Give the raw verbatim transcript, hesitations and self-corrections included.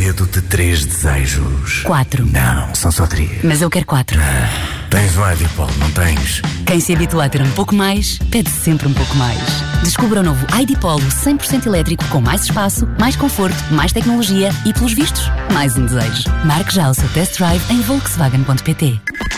dedo de três desejos. Quatro. Não, são só três. Mas eu quero quatro. Ah, tens um iDipol, não tens? Quem se habitua a ter um pouco mais, pede sempre um pouco mais. Descubra o novo iDipol cem por cento elétrico com mais espaço, mais conforto, mais tecnologia e, pelos vistos, mais um desejo. Marque já o seu test drive em volkswagen ponto pt.